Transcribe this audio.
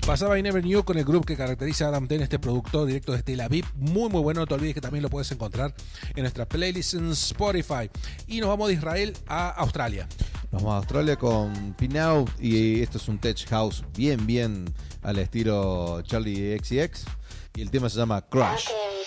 Pasaba I Never Knew con el grupo que caracteriza a Adam Ten, este productor directo de Tel Aviv. Muy muy bueno, no te olvides que también lo puedes encontrar en nuestra playlist en Spotify. Y nos vamos de Israel a Australia. Nos vamos a Australia con Pinau y esto es un tech house bien al estilo Charlie XCX y el tema se llama Crash.